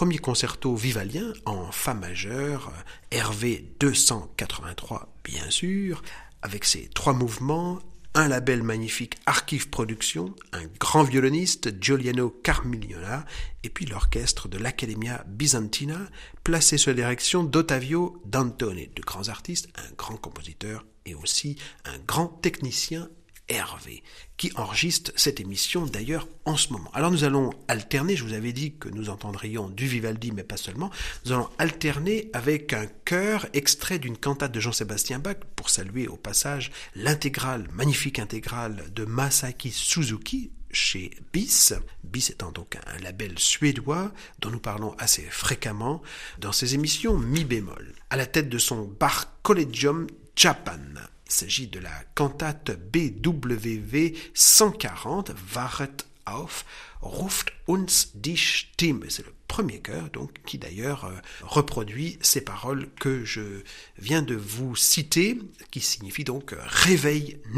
premier concerto vivaldien en fa majeur, RV 283 bien sûr, avec ses 3 mouvements, un label magnifique Archive Productions, un grand violoniste Giuliano Carmignona et puis l'orchestre de l'Accademia Bizantina placé sous la direction d'Ottavio Dantone, de grands artistes, un grand compositeur et aussi un grand technicien Hervé, qui enregistre cette émission d'ailleurs en ce moment. Alors nous allons alterner, je vous avais dit que nous entendrions du Vivaldi, mais pas seulement, nous allons alterner avec un chœur extrait d'une cantate de Jean-Sébastien Bach, pour saluer au passage l'intégrale, magnifique intégrale de Masaaki Suzuki, chez BIS étant donc un label suédois dont nous parlons assez fréquemment dans ses émissions mi-bémol. À la tête de son Bach Collegium Japan. Il s'agit de la cantate BWV 140, Wachet auf, ruft uns die Stimme. C'est le premier chœur, donc, qui d'ailleurs reproduit ces paroles que je viens de vous citer, qui signifient donc « réveille-nous ».